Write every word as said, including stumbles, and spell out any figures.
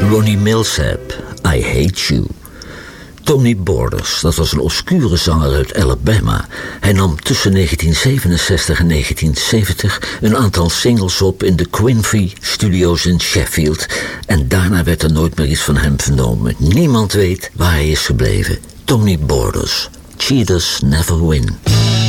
Ronnie Milsap, I Hate You. Tony Borders, dat was een obscure zanger uit Alabama. Hij nam tussen negentien zevenenzestig en negentien zeventig een aantal singles op in de Quincy Studios in Sheffield. En daarna werd er nooit meer iets van hem vernomen. Niemand weet waar hij is gebleven. Tony Borders, Cheaters Never Win.